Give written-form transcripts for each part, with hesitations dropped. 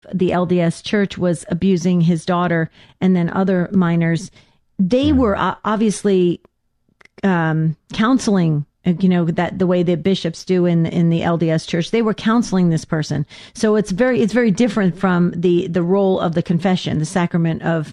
the LDS Church was abusing his daughter and then other minors, they were obviously counseling, that the way the bishops do in the LDS Church. They were counseling this person. So it's very different from the role of the confession, the sacrament of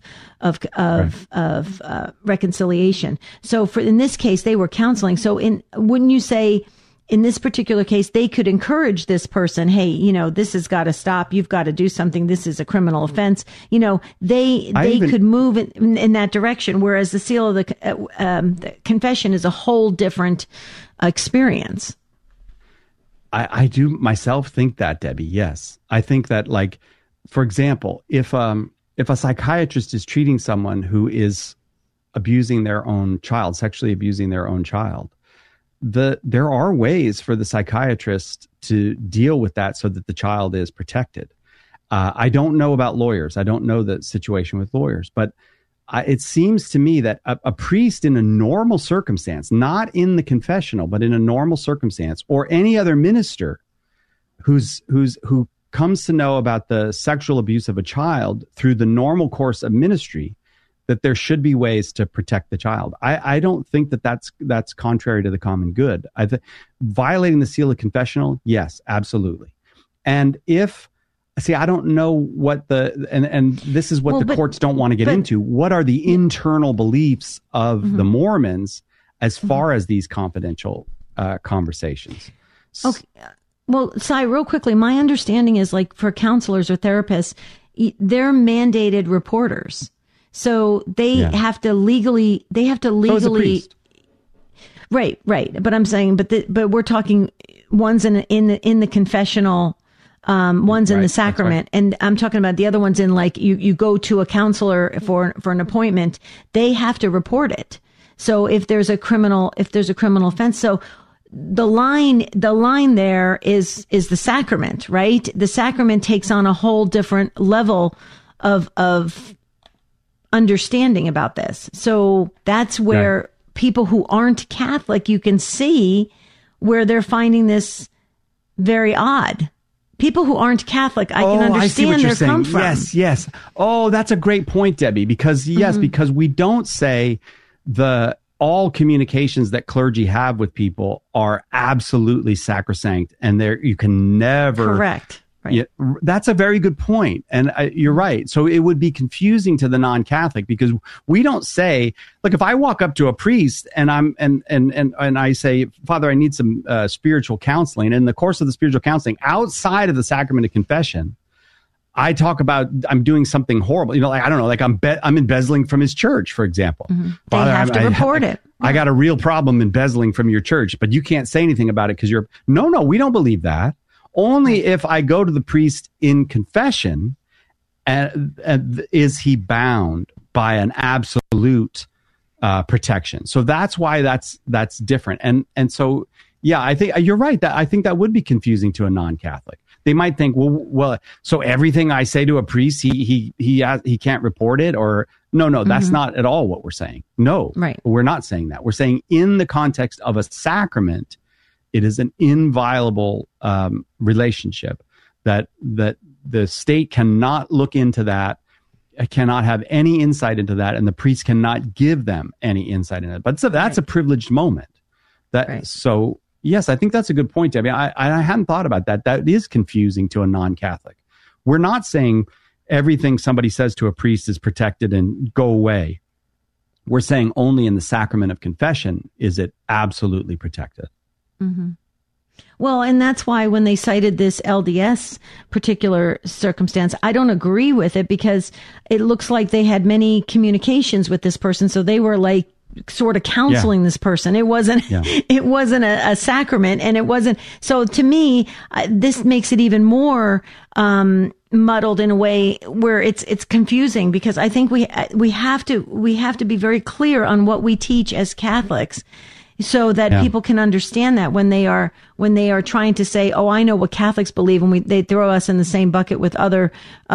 reconciliation. So in this case, they were counseling. So wouldn't you say, in this particular case, they could encourage this person, hey, this has got to stop. You've got to do something. This is a criminal offense. They could move in that direction. Whereas the seal of the confession is a whole different experience. I do myself think that, Debbie. Yes. I think that, like, for example, if a psychiatrist is treating someone who is abusing their own child, sexually abusing their own child, there are ways for the psychiatrist to deal with that so that the child is protected. I don't know about lawyers. I don't know the situation with lawyers, but it seems to me that a priest in a normal circumstance, not in the confessional, but in a normal circumstance, or any other minister who comes to know about the sexual abuse of a child through the normal course of ministry, that there should be ways to protect the child. I don't think that's contrary to the common good. Violating the seal of confessional, yes, absolutely. And I don't know what and this is what the courts don't want to get into. What are the internal beliefs of the Mormons as far as these confidential conversations? Okay. Well, Cy, real quickly, my understanding is, like, for counselors or therapists, they're mandated reporters. So they have to legally, right. But I'm saying, but we're talking ones in the confessional, ones in the sacrament. Right. And I'm talking about the other ones in, like, you go to a counselor for an appointment, they have to report it. So if there's a criminal offense, so the line there is the sacrament, right? The sacrament takes on a whole different level of understanding about this. So that's where people who aren't Catholic, you can see where they're finding this very odd. People who aren't Catholic, I can understand where they come from. Yes. Oh, that's a great point, Debbie, because because we don't say all communications that clergy have with people are absolutely sacrosanct, and you can never. Correct. Right. Yeah, that's a very good point. And you're right. So it would be confusing to the non-Catholic, because we don't say, look, if I walk up to a priest and I say, Father, I need some spiritual counseling. And in the course of the spiritual counseling, outside of the sacrament of confession, I talk about I'm doing something horrible. Like, I don't know, like I'm embezzling from his church, for example. Mm-hmm. Father, they have to report it. I got a real problem embezzling from your church, but you can't say anything about it because no, we don't believe that. Only if I go to the priest in confession, and is he bound by an absolute protection. So that's why that's different. And so, yeah, I think you're right. I think that would be confusing to a non-Catholic. They might think, well, so everything I say to a priest, he can't report it, or no, that's not at all what we're saying. No, right. We're not saying that. We're saying in the context of a sacrament, it is an inviolable relationship that the state cannot look into that, cannot have any insight into that, and the priest cannot give them any insight into it. But so that's a privileged moment. So yes, I think that's a good point, Debbie. I hadn't thought about that. That is confusing to a non-Catholic. We're not saying everything somebody says to a priest is protected and go away. We're saying only in the sacrament of confession is it absolutely protected. Mm-hmm. Well, and that's why when they cited this LDS particular circumstance, I don't agree with it, because it looks like they had many communications with this person. So they were like sort of counseling this person. It wasn't a sacrament, and it wasn't. So to me, this makes it even more muddled in a way where it's confusing, because I think we have to be very clear on what we teach as Catholics, so that people can understand that when they are trying to say, oh, I know what Catholics believe, and they throw us in the same bucket with other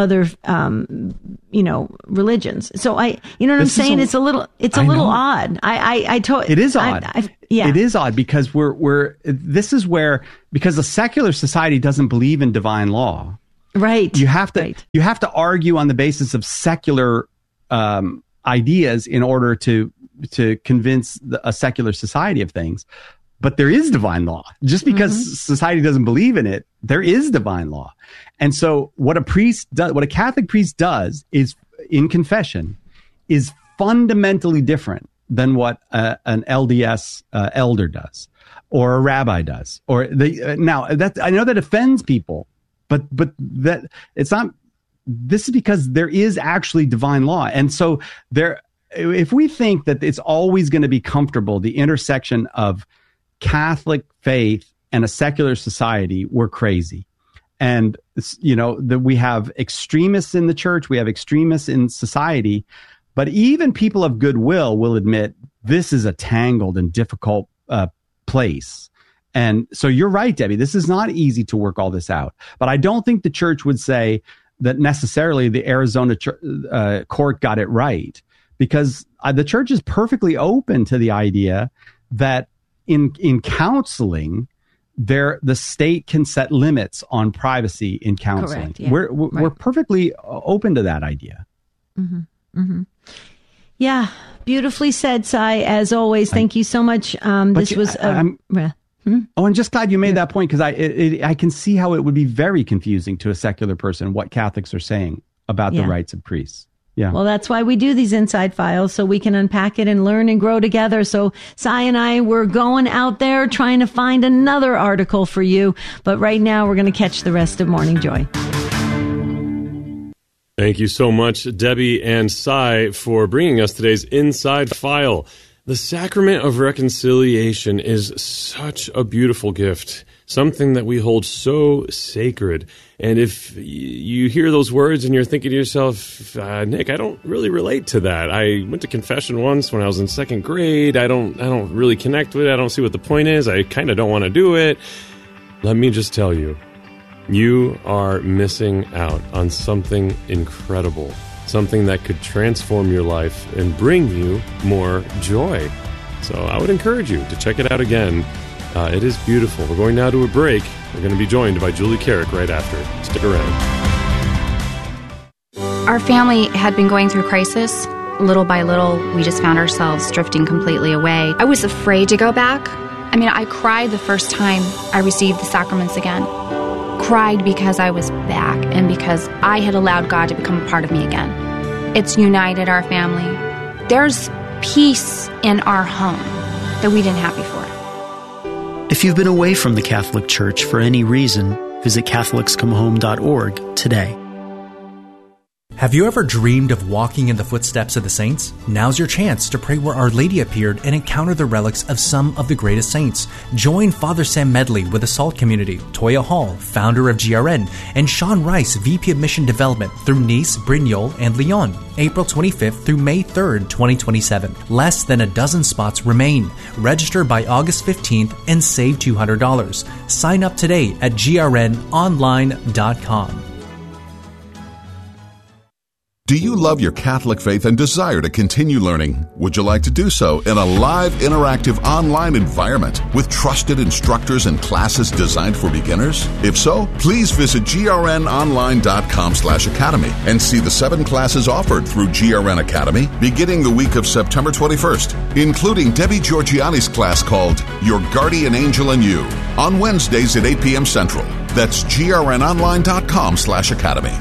religions. So what I'm saying? It's a little odd. It is odd. It is odd, because because a secular society doesn't believe in divine law, Right. You have to argue on the basis of secular ideas in order to convince a secular society of things. But there is divine law. Just because society doesn't believe in it, there is divine law. And so what a Catholic priest does is in confession is fundamentally different than what an LDS elder does or a rabbi does. Or now that I know that offends people, but that it's not. This is because there is actually divine law. And so if we think that it's always going to be comfortable, the intersection of Catholic faith and a secular society, we're crazy. And, that we have extremists in the church, we have extremists in society, but even people of goodwill will admit this is a tangled and difficult place. And so you're right, Debbie, this is not easy to work all this out. But I don't think the church would say that necessarily the Arizona court got it right, because the church is perfectly open to the idea that in counseling, the state can set limits on privacy in counseling. Correct, yeah. We're perfectly open to that idea. Yeah, beautifully said, Cy. As always, thank you so much. This was. I'm just glad you made that point, because I can see how it would be very confusing to a secular person what Catholics are saying about the rights of priests. Yeah. Well, that's why we do these inside files, so we can unpack it and learn and grow together. So Cy and I, we're going out there trying to find another article for you. But right now, we're going to catch the rest of Morning Joy. Thank you so much, Debbie and Cy, for bringing us today's Inside File. The sacrament of reconciliation is such a beautiful gift, something that we hold so sacred. And if you hear those words and you're thinking to yourself, Nick, I don't really relate to that. I went to confession once when I was in second grade. I don't really connect with it. I don't see what the point is. I kind of don't want to do it. Let me just tell you, you are missing out on something incredible. Something that could transform your life and bring you more joy. So I would encourage you to check it out again. It is beautiful. We're going now to a break. We're going to be joined by Julie Carrick right after. Stick around. Our family had been going through crisis. Little by little, we just found ourselves drifting completely away. I was afraid to go back. I cried the first time I received the sacraments again. Cried because I was back and because I had allowed God to become a part of me again. It's united our family. There's peace in our home that we didn't have before. If you've been away from the Catholic Church for any reason, visit CatholicsComeHome.org today. Have you ever dreamed of walking in the footsteps of the saints? Now's your chance to pray where Our Lady appeared and encounter the relics of some of the greatest saints. Join Father Sam Medley with the SALT community, Toya Hall, founder of GRN, and Sean Rice, VP of Mission Development through Nice, Brignoles, and Lyon, April 25th through May 3rd, 2027. Less than a dozen spots remain. Register by August 15th and save $200. Sign up today at grnonline.com. Do you love your Catholic faith and desire to continue learning? Would you like to do so in a live, interactive online environment with trusted instructors and classes designed for beginners? If so, please visit grnonline.com/academy and see the 7 classes offered through GRN Academy beginning the week of September 21st, including Debbie Georgiani's class called Your Guardian Angel and You on Wednesdays at 8 p.m. Central. That's grnonline.com/academy.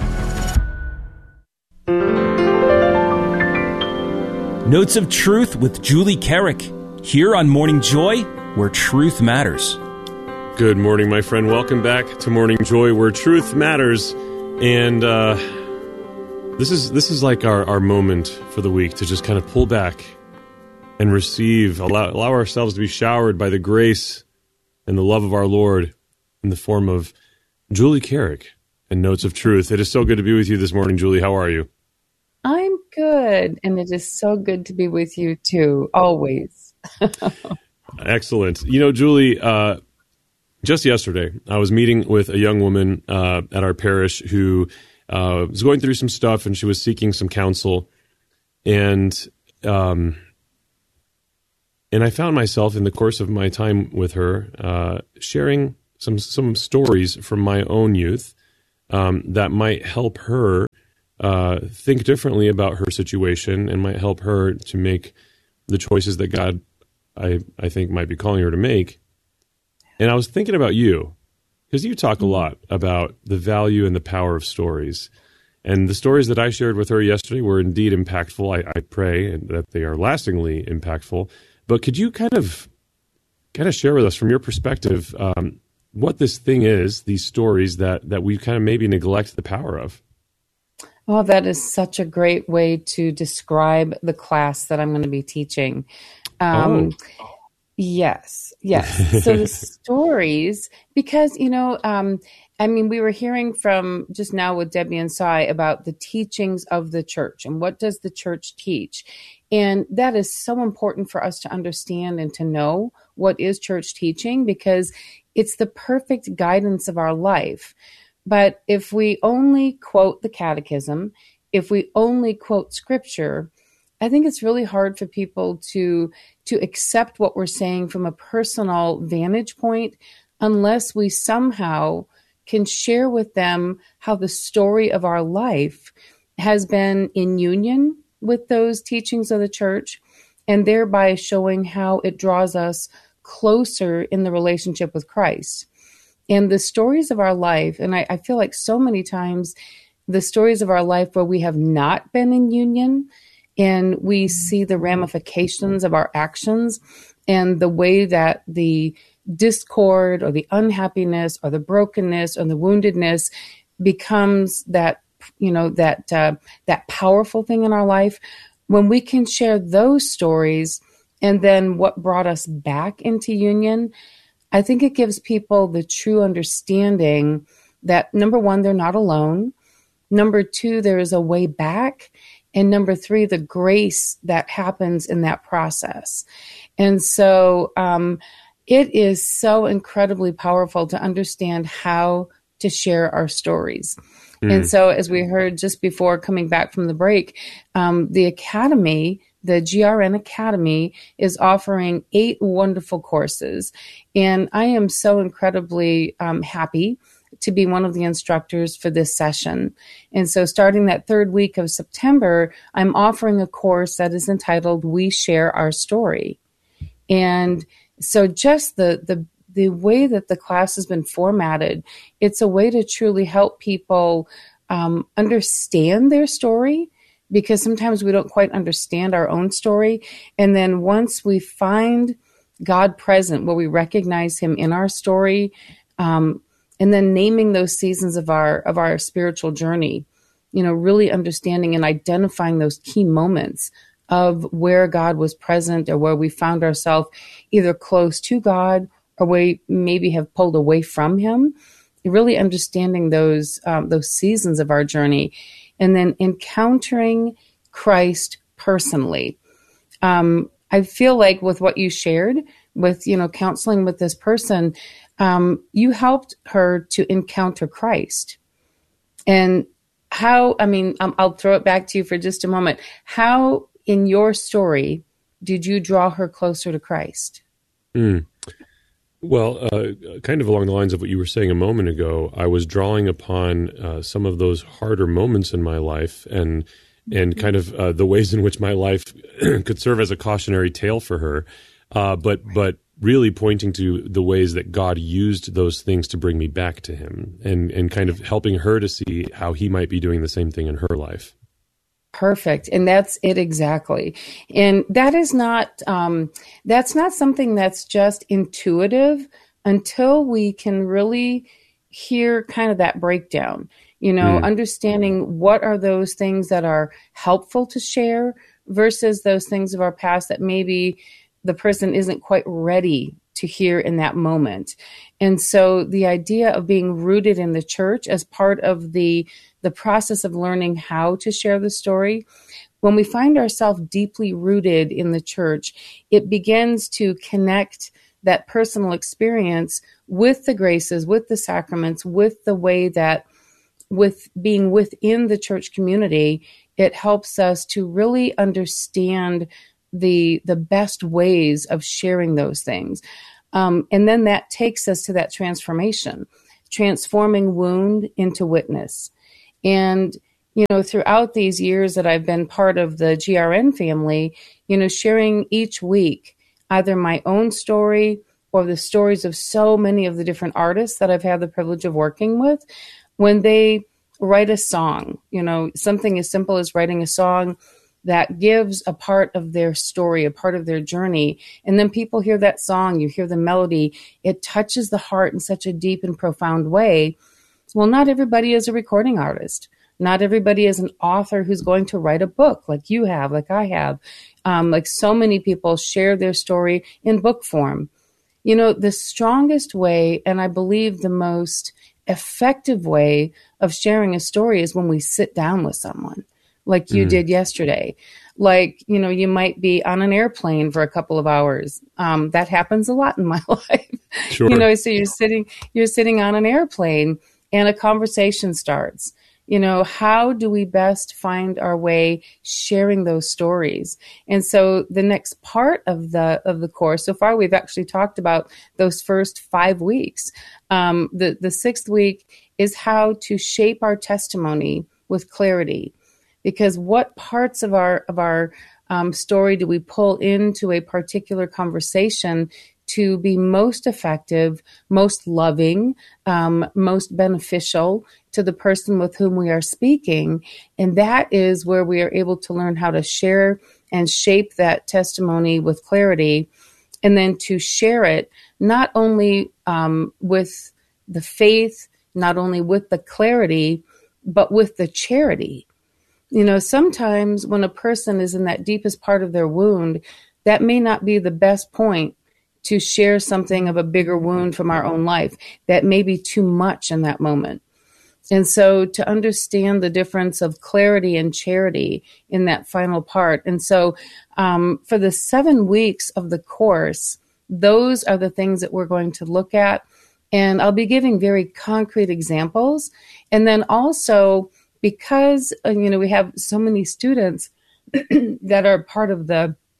Notes of Truth with Julie Carrick, here on Morning Joy, where truth matters. Good morning, my friend. Welcome back to Morning Joy, where truth matters. And this is like our moment for the week to just kind of pull back and receive, allow ourselves to be showered by the grace and the love of our Lord in the form of Julie Carrick and Notes of Truth. It is so good to be with you this morning, Julie. How are you? I'm good, and it is so good to be with you too, always. Excellent. Julie, just yesterday, I was meeting with a young woman at our parish who was going through some stuff, and she was seeking some counsel. And I found myself in the course of my time with her sharing some stories from my own youth that might help her think differently about her situation and might help her to make the choices that God, I think, might be calling her to make. And I was thinking about you, because you talk a lot about the value and the power of stories. And the stories that I shared with her yesterday were indeed impactful. I pray that they are lastingly impactful. But could you kind of share with us, from your perspective, what this thing is, these stories that we kind of maybe neglect the power of? Oh, that is such a great way to describe the class that I'm going to be teaching. Yes. So the stories, because, we were hearing from just now with Debbie and Cy about the teachings of the church and what does the church teach. And that is so important for us to understand and to know what is church teaching, because it's the perfect guidance of our life. But if we only quote the catechism, if we only quote scripture, I think it's really hard for people to accept what we're saying from a personal vantage point unless we somehow can share with them how the story of our life has been in union with those teachings of the church, and thereby showing how it draws us closer in the relationship with Christ. And the stories of our life, and I feel like so many times the stories of our life where we have not been in union, and we see the ramifications of our actions and the way that the discord or the unhappiness or the brokenness or the woundedness becomes that powerful thing in our life. When we can share those stories and then what brought us back into union, I think it gives people the true understanding that, number one, they're not alone. Number two, there is a way back. And number three, the grace that happens in that process. And so it is so incredibly powerful to understand how to share our stories. And so, as we heard just before coming back from the break, the Academy, the GRN Academy, is offering 8 wonderful courses. And I am so incredibly happy to be one of the instructors for this session. And so starting that 3rd week of September, I'm offering a course that is entitled We Share Our Story. And so just the way that the class has been formatted, it's a way to truly help people understand their story, because sometimes we don't quite understand our own story. And then once we find God present, where we recognize him in our story, and then naming those seasons of our spiritual journey, really understanding and identifying those key moments of where God was present or where we found ourselves either close to God or we maybe have pulled away from him, really understanding those seasons of our journey, and then encountering Christ personally. I feel like with what you shared with, counseling with this person, you helped her to encounter Christ. And how, I'll throw it back to you for just a moment. How in your story did you draw her closer to Christ? Well, kind of along the lines of what you were saying a moment ago, I was drawing upon some of those harder moments in my life and kind of the ways in which my life could serve as a cautionary tale for her, but really pointing to the ways that God used those things to bring me back to him and kind of helping her to see how he might be doing the same thing in her life. Perfect. And that's it exactly. And that is not, that's not something that's just intuitive until we can really hear kind of that breakdown, understanding what are those things that are helpful to share versus those things of our past that maybe the person isn't quite ready to hear in that moment. And so the idea of being rooted in the church as part of the process of learning how to share the story, when we find ourselves deeply rooted in the church, it begins to connect that personal experience with the graces, with the sacraments, with the way that with being within the church community, it helps us to really understand the best ways of sharing those things. And then that takes us to that transformation. transforming wound into witness. And, you know, throughout these years that I've been part of the GRN family, you know, sharing each week either my own story or the stories of so many of the different artists that I've had the privilege of working with, when they write a song, you know, something as simple as writing a song that gives a part of their story, a part of their journey. And then people hear that song, you hear the melody, it touches the heart in such a deep and profound way. Well, not everybody is a recording artist. Not everybody is an author who's going to write a book like you have, like I have. Like so many people share their story in book form. You know, the strongest way, and I believe the most effective way of sharing a story is when we sit down with someone, like you did yesterday. Like, you know, you might be on an airplane for a couple of hours. That happens a lot in my life. Sure. You know, so you're sitting on an airplane and a conversation starts. You know, how do we best find our way sharing those stories? And so the next part of the course, so far we've actually talked about those first 5 weeks. The sixth week is how to shape our testimony with clarity. Because what parts of our story do we pull into a particular conversation to be most effective, most loving, most beneficial to the person with whom we are speaking? And that is where we are able to learn how to share and shape that testimony with clarity, and then to share it not only with the faith, not only with the clarity, but with the charity. You know, sometimes when a person is in that deepest part of their wound, that may not be the best point to share something of a bigger wound from our own life. That may be too much in that moment. And so to understand the difference of clarity and charity in that final part. And so for the 7 weeks of the course, those are the things that we're going to look at. And I'll be giving very concrete examples. And then also, because, you know, we have so many students that are part of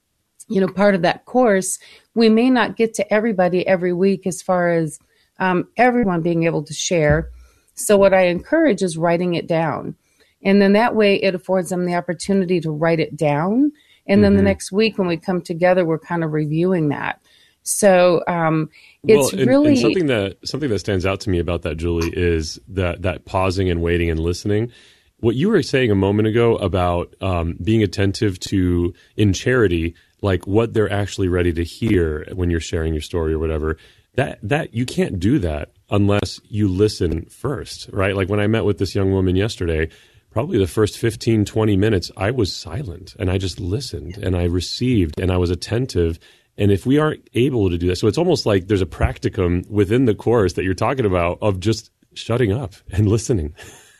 that course, we may not get to everybody every week as far as everyone being able to share. So what I encourage is writing it down. And then that way it affords them the opportunity to write it down. And then the next week when we come together, we're kind of reviewing that. So it's really something that stands out to me about that, Julie, is that pausing and waiting and listening. What you were saying a moment ago about being attentive to, in charity, like what they're actually ready to hear when you're sharing your story or whatever, that you can't do that unless you listen first, right? Like when I met with this young woman yesterday, probably the first 15, 20 minutes, I was silent and I just listened and I received and I was attentive. And if we aren't able to do that, so it's almost like there's a practicum within the course that you're talking about of just shutting up and listening.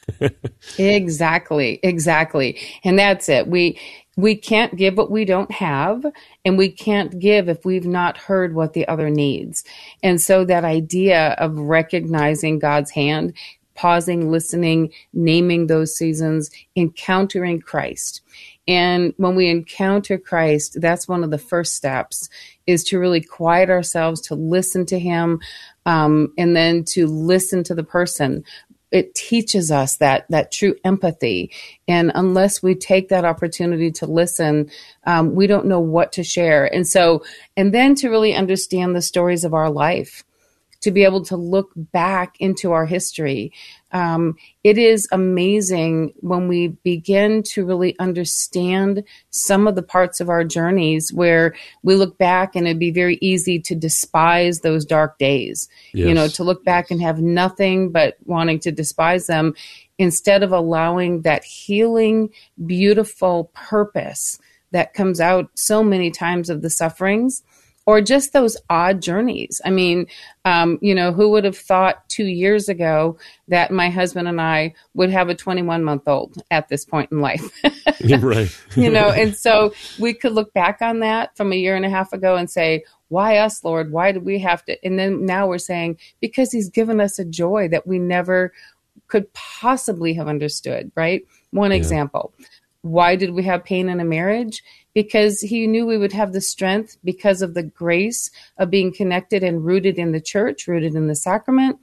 Exactly. And that's it. We can't give what we don't have, and we can't give if we've not heard what the other needs. And so that idea of recognizing God's hand, pausing, listening, naming those seasons, encountering Christ. And when we encounter Christ, that's one of the first steps, is to really quiet ourselves, to listen to him, and then to listen to the person. It teaches us that true empathy. And unless we take that opportunity to listen, we don't know what to share. And then to really understand the stories of our life, to be able to look back into our history. It is amazing when we begin to really understand some of the parts of our journeys where we look back and it'd be very easy to despise those dark days, yes. To look back and have nothing but wanting to despise them, instead of allowing that healing, beautiful purpose that comes out so many times of the sufferings, or just those odd journeys. I mean, who would have thought 2 years ago that my husband and I would have a 21-month-old at this point in life? Right. And so we could look back on that from a year and a half ago and say, why us, Lord? Why did we have to? And then now we're saying, because he's given us a joy that we never could possibly have understood, right? One example. Why did we have pain in a marriage? Because he knew we would have the strength because of the grace of being connected and rooted in the church, rooted in the sacrament,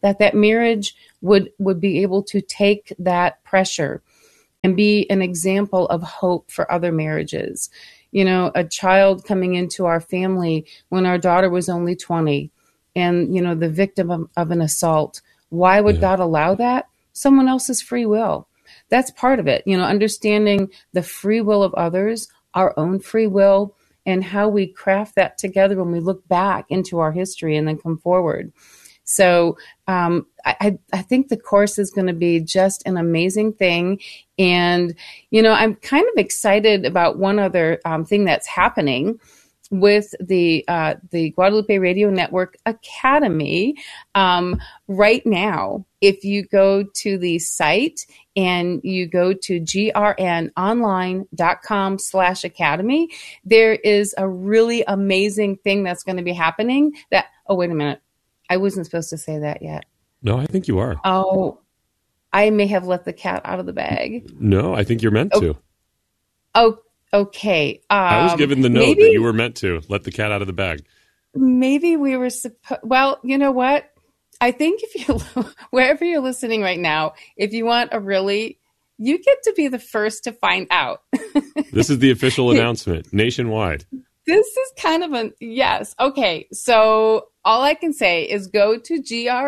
that marriage would be able to take that pressure and be an example of hope for other marriages. You know, a child coming into our family when our daughter was only 20 and, you know, the victim of an assault. Why would God allow that? Someone else's free will. That's part of it. You know, understanding the free will of others, our own free will, and how we craft that together when we look back into our history and then come forward. So I think the course is going to be just an amazing thing. And, you know, I'm kind of excited about one other thing that's happening with the Guadalupe Radio Network Academy right now. If you go to the site and you go to grnonline.com/academy, there is a really amazing thing that's going to be happening that, oh, wait a minute. I wasn't supposed to say that yet. No, I think you are. Oh, I may have let the cat out of the bag. No, I think you're meant to. Oh, okay. I was given the note that you were meant to let the cat out of the bag. Maybe we were supposed. Well, you know what? I think if you, wherever you're listening right now, if you want you get to be the first to find out. This is the official announcement nationwide. This is kind of yes. Okay. So all I can say is go to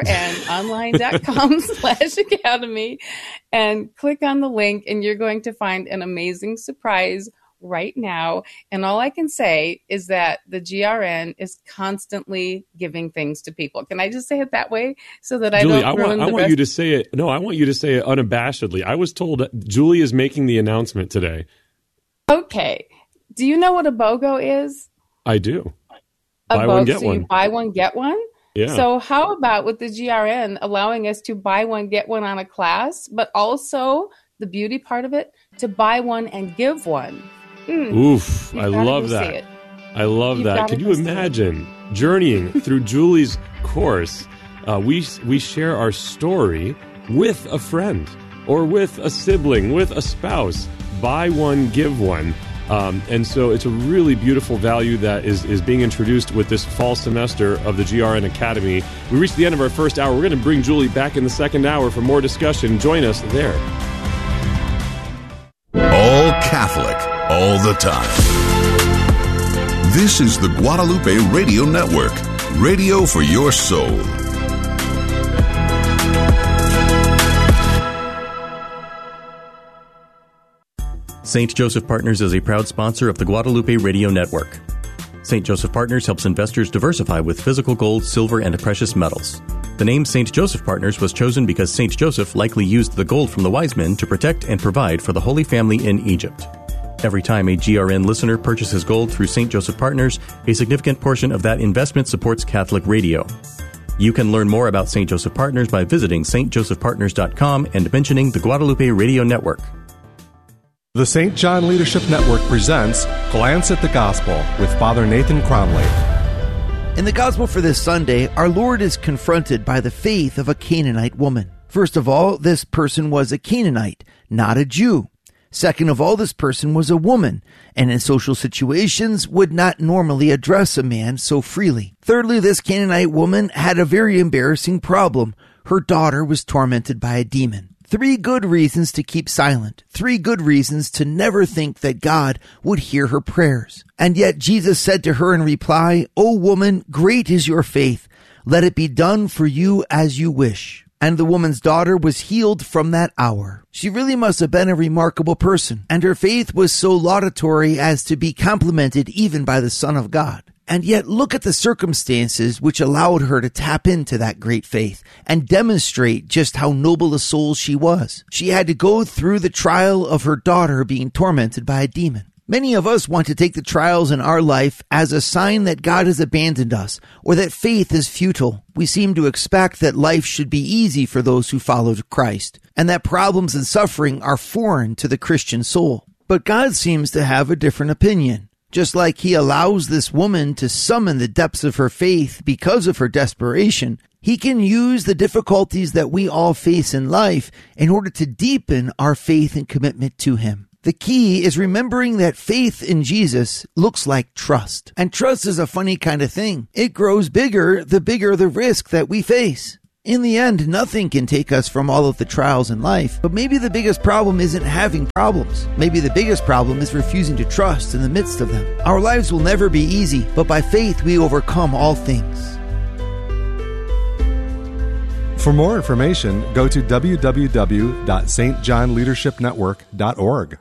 grnonline.com/academy and click on the link, and you're going to find an amazing surprise right now. And all I can say is that the GRN is constantly giving things to people. Can I just say it that way so that Julie, I don't ruin I want you to say it. No, I want you to say it unabashedly. I was told Julie is making the announcement today. Okay. Do you know what a BOGO is? I do. Buy one, get one. You buy one, get one? Yeah. So how about with the GRN allowing us to buy one, get one on a class, but also the beauty part of it, to buy one and give one? Oof, I love that. I love that. Can you imagine journeying through Julie's course? We share our story with a friend or with a sibling, with a spouse. Buy one, give one. And so it's a really beautiful value that is being introduced with this fall semester of the GRN Academy. We reached the end of our first hour. We're going to bring Julie back in the second hour for more discussion. Join us there. All Catholic, all the time. This is the Guadalupe Radio Network, radio for your soul. St. Joseph Partners is a proud sponsor of the Guadalupe Radio Network. St. Joseph Partners helps investors diversify with physical gold, silver, and precious metals. The name St. Joseph Partners was chosen because St. Joseph likely used the gold from the wise men to protect and provide for the Holy Family in Egypt. Every time a GRN listener purchases gold through St. Joseph Partners, a significant portion of that investment supports Catholic radio. You can learn more about St. Joseph Partners by visiting stjosephpartners.com and mentioning the Guadalupe Radio Network. The St. John Leadership Network presents Glance at the Gospel with Father Nathan Cromley. In the Gospel for this Sunday, our Lord is confronted by the faith of a Canaanite woman. First of all, this person was a Canaanite, not a Jew. Second of all, this person was a woman, and in social situations would not normally address a man so freely. Thirdly, this Canaanite woman had a very embarrassing problem. Her daughter was tormented by a demon. 3 good reasons to keep silent. 3 good reasons to never think that God would hear her prayers. And yet Jesus said to her in reply, "O woman, great is your faith. Let it be done for you as you wish." And the woman's daughter was healed from that hour. She really must have been a remarkable person, and her faith was so laudatory as to be complimented even by the Son of God. And yet look at the circumstances which allowed her to tap into that great faith and demonstrate just how noble a soul she was. She had to go through the trial of her daughter being tormented by a demon. Many of us want to take the trials in our life as a sign that God has abandoned us or that faith is futile. We seem to expect that life should be easy for those who follow Christ and that problems and suffering are foreign to the Christian soul. But God seems to have a different opinion. Just like he allows this woman to summon the depths of her faith because of her desperation, he can use the difficulties that we all face in life in order to deepen our faith and commitment to him. The key is remembering that faith in Jesus looks like trust. And trust is a funny kind of thing. It grows bigger the risk that we face. In the end, nothing can take us from all of the trials in life, but maybe the biggest problem isn't having problems. Maybe the biggest problem is refusing to trust in the midst of them. Our lives will never be easy, but by faith we overcome all things. For more information, go to www.stjohnleadershipnetwork.org.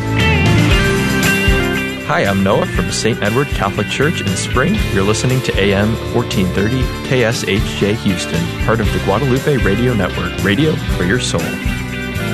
Hi, I'm Noah from St. Edward Catholic Church in Spring. You're listening to AM 1430 KSHJ Houston, part of the Guadalupe Radio Network, radio for your soul.